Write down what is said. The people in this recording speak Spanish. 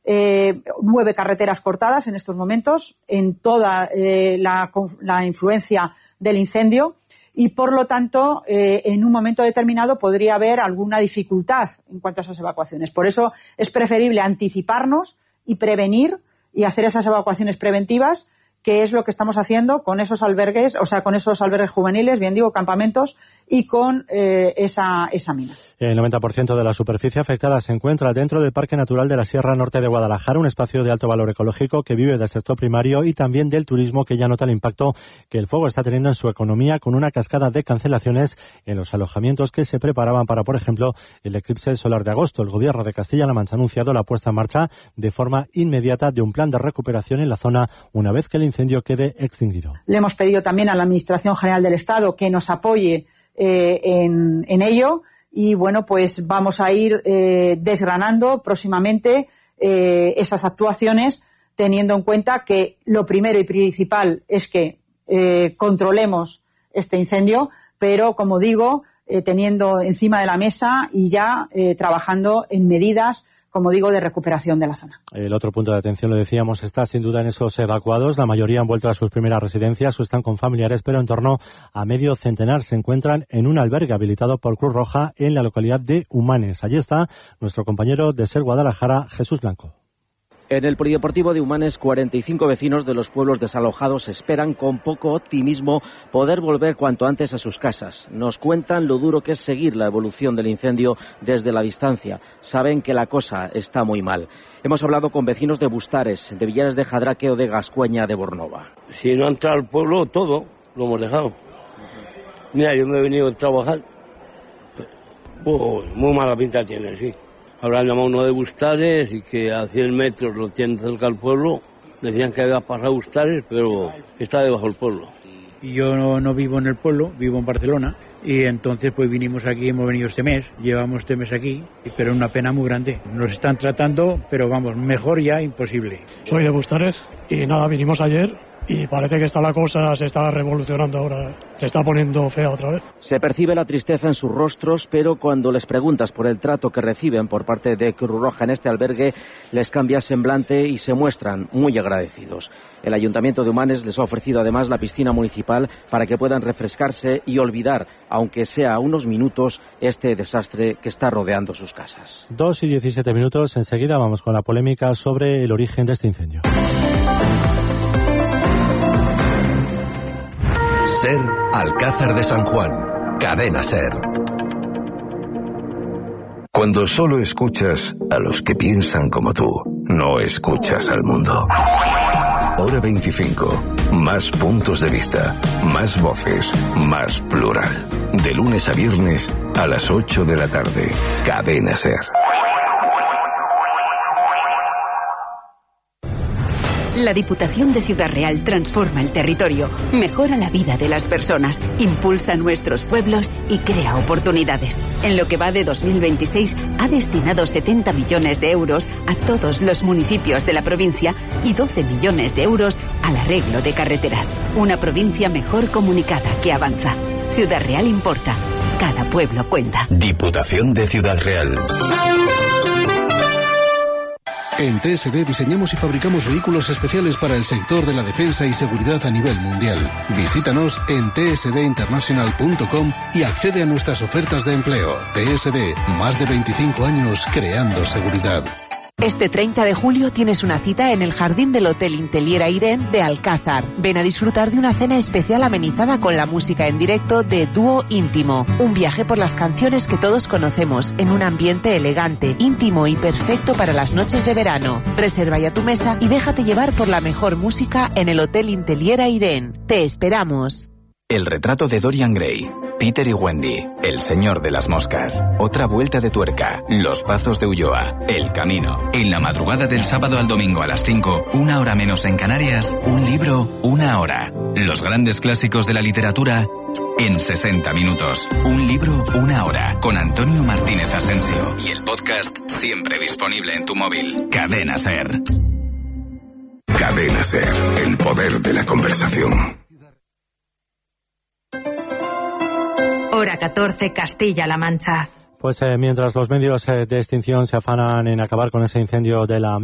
9 carreteras cortadas en estos momentos, en toda la influencia del incendio, y por lo tanto, en un momento determinado podría haber alguna dificultad en cuanto a esas evacuaciones. Por eso es preferible anticiparnos y prevenir y hacer esas evacuaciones preventivas, que es lo que estamos haciendo con esos albergues, con esos albergues juveniles, bien digo, campamentos, y con esa mina. El 90% de la superficie afectada se encuentra dentro del Parque Natural de la Sierra Norte de Guadalajara, un espacio de alto valor ecológico que vive del sector primario y también del turismo, que ya nota el impacto que el fuego está teniendo en su economía, con una cascada de cancelaciones en los alojamientos que se preparaban para, por ejemplo, el eclipse solar de agosto. El Gobierno de Castilla-La Mancha ha anunciado la puesta en marcha de forma inmediata de un plan de recuperación en la zona una vez que el incendio quede extinguido. Le hemos pedido también a la Administración General del Estado que nos apoye en ello, y bueno, pues vamos a ir desgranando próximamente esas actuaciones, teniendo en cuenta que lo primero y principal es que controlemos este incendio, pero como digo, teniendo encima de la mesa y ya trabajando en medidas, como digo, de recuperación de la zona. El otro punto de atención, lo decíamos, está sin duda en esos evacuados. La mayoría han vuelto a sus primeras residencias o están con familiares, pero en torno a medio centenar se encuentran en un albergue habilitado por Cruz Roja en la localidad de Humanes. Allí está nuestro compañero de SER Guadalajara, Jesús Blanco. En el polideportivo de Humanes, 45 vecinos de los pueblos desalojados esperan con poco optimismo poder volver cuanto antes a sus casas. Nos cuentan lo duro que es seguir la evolución del incendio desde la distancia. Saben que la cosa está muy mal. Hemos hablado con vecinos de Bustares, de Villares de Jadraque o de Gascueña de Bornova. Si no ha entrado al pueblo, todo lo hemos dejado. Mira, yo me he venido a trabajar. Pues, muy mala pinta tiene, sí. Habrán llamado uno de Bustares y que a 100 metros lo tienen cerca del pueblo. Decían que había pasado Bustares, pero está debajo del pueblo. Yo no vivo en el pueblo, vivo en Barcelona, y entonces pues vinimos aquí, hemos venido este mes, llevamos este mes aquí, pero es una pena muy grande. Nos están tratando, pero vamos, mejor ya imposible. Soy de Bustares y nada, vinimos ayer y parece que la cosa se está revolucionando ahora, se está poniendo fea otra vez. Se percibe la tristeza en sus rostros, pero cuando les preguntas por el trato que reciben por parte de Cruz Roja en este albergue, les cambia el semblante y se muestran muy agradecidos. El Ayuntamiento de Humanes les ha ofrecido además la piscina municipal para que puedan refrescarse y olvidar, aunque sea unos minutos, este desastre que está rodeando sus casas. 2:17, enseguida vamos con la polémica sobre el origen de este incendio. SER Alcázar de San Juan, Cadena SER. Cuando solo escuchas a los que piensan como tú, no escuchas al mundo. Hora 25. Más puntos de vista, más voces, más plural. De lunes a viernes a las 8 de la tarde. Cadena SER. La Diputación de Ciudad Real transforma el territorio, mejora la vida de las personas, impulsa nuestros pueblos y crea oportunidades. En lo que va de 2026 ha destinado 70 millones de euros a todos los municipios de la provincia y 12 millones de euros al arreglo de carreteras. Una provincia mejor comunicada que avanza. Ciudad Real importa. Cada pueblo cuenta. Diputación de Ciudad Real. En TSD diseñamos y fabricamos vehículos especiales para el sector de la defensa y seguridad a nivel mundial. Visítanos en tsdinternational.com y accede a nuestras ofertas de empleo. TSD, más de 25 años creando seguridad. Este 30 de julio tienes una cita en el jardín del Hotel Inteliera Irene de Alcázar. Ven a disfrutar de una cena especial amenizada con la música en directo de Dúo Íntimo. Un viaje por las canciones que todos conocemos en un ambiente elegante, íntimo y perfecto para las noches de verano. Reserva ya tu mesa y déjate llevar por la mejor música en el Hotel Inteliera Irene. Te esperamos. El retrato de Dorian Gray, Peter y Wendy, El señor de las moscas, Otra vuelta de tuerca, Los pazos de Ulloa, El camino. En la madrugada del sábado al domingo a las 5, 1 hora menos en Canarias, un libro, 1 hora. Los grandes clásicos de la literatura en 60 minutos. Un libro, 1 hora. Con Antonio Martínez Asensio. Y el podcast siempre disponible en tu móvil. Cadena SER. Cadena SER, el poder de la conversación. Hora 14, Castilla-La Mancha. Pues mientras los medios de extinción se afanan en acabar con ese incendio de la